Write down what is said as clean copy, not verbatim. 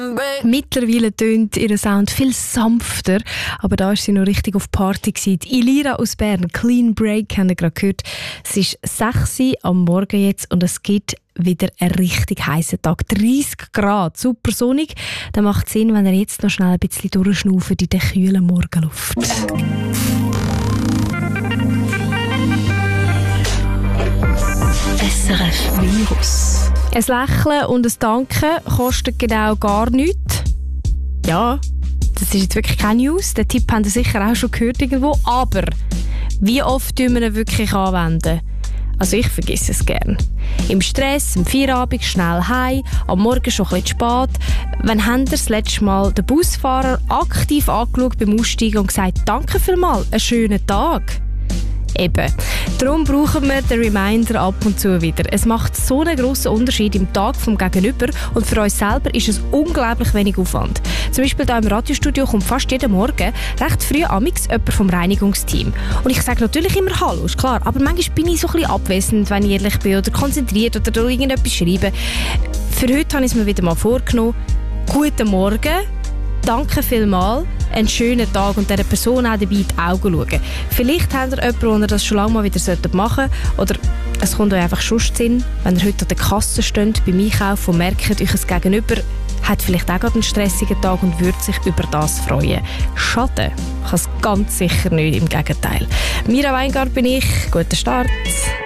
Mittlerweile tönt ihr Sound viel sanfter, aber da war sie noch richtig auf Party gewesen. Die Ilira aus Bern, Clean Break, haben wir gerade gehört. Es ist 6 Uhr am Morgen jetzt und es gibt wieder einen richtig heißen Tag. 30 Grad, super sonnig. Dann macht es Sinn, wenn ihr jetzt noch schnell ein bisschen durchschnauft in der kühlen Morgenluft. SRF Virus. Ein Lächeln und ein Danken kostet genau gar nichts. Ja, das ist jetzt wirklich keine News. Den Tipp habt ihr sicher auch schon gehört irgendwo. Aber wie oft tun wir ihn wirklich anwenden? Also ich vergesse es gern. Im Stress, am Feierabend, schnell heim, am Morgen schon ein bisschen spät. Wann habt ihr das letzte Mal den Busfahrer aktiv angeschaut beim Aussteigen und gesagt, danke vielmals, einen schönen Tag? Eben. Darum brauchen wir den Reminder ab und zu wieder. Es macht so einen grossen Unterschied im Tag vom Gegenüber und für uns selber ist es unglaublich wenig Aufwand. Zum Beispiel hier im Radiostudio kommt fast jeden Morgen recht früh amix jemand vom Reinigungsteam. Und ich sage natürlich immer Hallo, ist klar, aber manchmal bin ich so ein bisschen abwesend, wenn ich ehrlich bin oder konzentriert oder irgendetwas schreibe. Für heute habe ich es mir wieder mal vorgenommen. Guten Morgen. Danke vielmals, einen schönen Tag und dieser Person auch dabei in die Augen schauen. Vielleicht habt ihr jemanden, der das schon lange mal wieder machen sollte. Oder es kommt euch einfach schon Sinn, wenn ihr heute an der Kasse steht beim Einkaufen und merkt, euch Gegenüber hat vielleicht auch gerade einen stressigen Tag und würde sich über das freuen. Schade kann es ganz sicher nicht, im Gegenteil. Mira Weingart bin ich. Guten Start.